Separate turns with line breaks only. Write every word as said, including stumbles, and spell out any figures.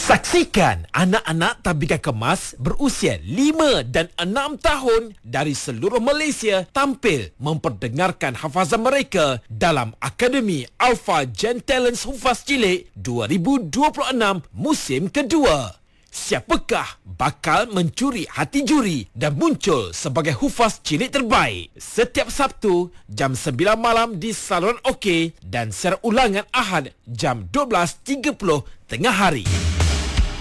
Saksikan anak-anak tabika kemas berusia lima dan enam tahun dari seluruh Malaysia tampil memperdengarkan hafazan mereka dalam Akademi Alpha Gen Talents Hufaz Cilik dua ribu dua puluh enam musim kedua. Siapakah bakal mencuri hati juri dan muncul sebagai hufaz cilik terbaik? Setiap Sabtu jam sembilan malam di saluran OK dan secara ulangan Ahad jam dua belas tiga puluh tengah hari.